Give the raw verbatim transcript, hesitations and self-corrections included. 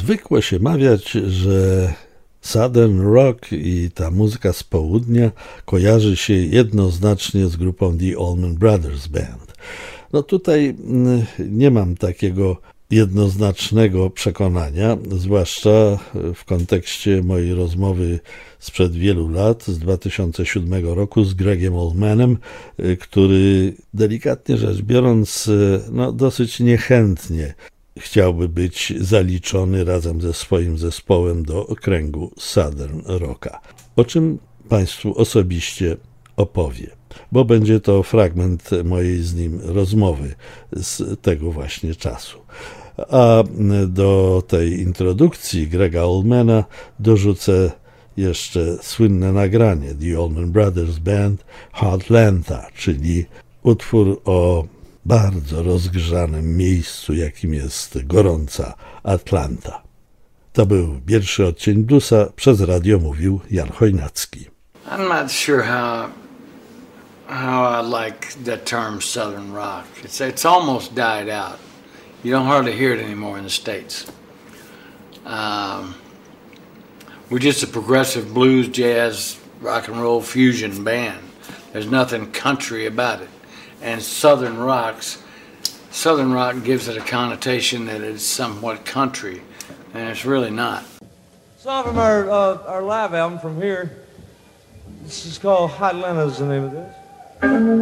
Zwykło się mawiać, że Southern Rock i ta muzyka z południa kojarzy się jednoznacznie z grupą The Allman Brothers Band. No tutaj nie mam takiego jednoznacznego przekonania, zwłaszcza w kontekście mojej rozmowy sprzed wielu lat, z dwa tysiące siódmego roku, z Gregiem Allmanem, który delikatnie rzecz biorąc, no dosyć niechętnie chciałby być zaliczony razem ze swoim zespołem do kręgu Southern Rocka, o czym Państwu osobiście opowie, bo będzie to fragment mojej z nim rozmowy z tego właśnie czasu. A do tej introdukcji Grega Allmana dorzucę jeszcze słynne nagranie The Allman Brothers Band Heartlanta, czyli utwór o bardzo rozgrzanym miejscu, jakim jest gorąca Atlanta. To był pierwszy odcień bluesa, przez radio mówił Jan Chojnacki. I'm not sure how how I like that term Southern Rock. It's it's almost died out. You don't hardly hear it anymore in the States. Um, we're just a progressive blues, jazz, rock and roll fusion band. There's nothing country about it. And Southern rocks, Southern rock gives it a connotation that it's somewhat country, and it's really not. Song from our uh, our live album from here. This is called Hot Atlanta's the name of this.